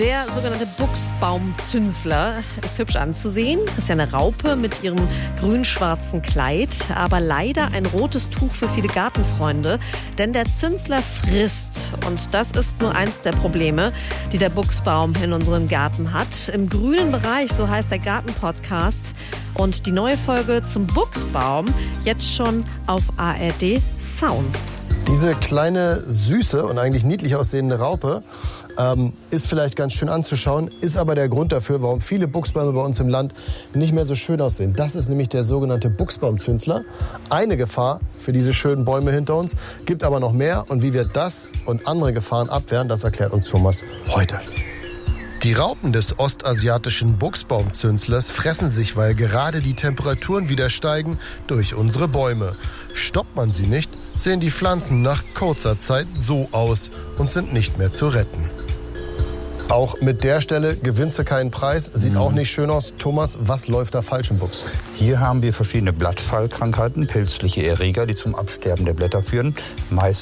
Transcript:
Der sogenannte Buchsbaumzünsler ist hübsch anzusehen. Ist ja eine Raupe mit ihrem grün-schwarzen Kleid, aber leider ein rotes Tuch für viele Gartenfreunde, denn der Zünsler frisst. Und das ist nur eins der Probleme, die der Buchsbaum in unserem Garten hat. Im grünen Bereich, so heißt der Garten-Podcast. Und die neue Folge zum Buchsbaum jetzt schon auf ARD Sounds. Diese kleine, süße und eigentlich niedlich aussehende Raupe ist vielleicht ganz schön anzuschauen, ist aber der Grund dafür, warum viele Buchsbäume bei uns im Land nicht mehr so schön aussehen. Das ist nämlich der sogenannte Buchsbaumzünsler. Eine Gefahr für diese schönen Bäume hinter uns, gibt aber noch mehr. Und wie wir das und andere Gefahren abwehren, das erklärt uns Thomas heute. Die Raupen des ostasiatischen Buchsbaumzünslers fressen sich, weil gerade die Temperaturen wieder steigen, durch unsere Bäume. Stoppt man sie nicht, sehen die Pflanzen nach kurzer Zeit so aus und sind nicht mehr zu retten. Auch mit der Stelle gewinnst du keinen Preis, sieht auch nicht schön aus. Thomas, was läuft da falsch im Buchs? Hier haben wir verschiedene Blattfallkrankheiten, pilzliche Erreger, die zum Absterben der Blätter führen. Meist